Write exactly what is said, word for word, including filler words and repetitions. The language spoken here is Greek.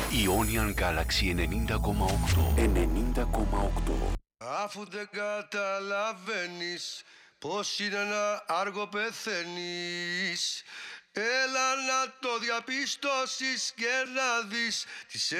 Ionian Galaxy ενενήντα κόμμα οκτώ. ενενήντα κόμμα οκτώ. Αφού δεν καταλαβαίνεις πως είναι να άργο πεθαίνεις, έλα να το διαπιστώσεις και να δεις τις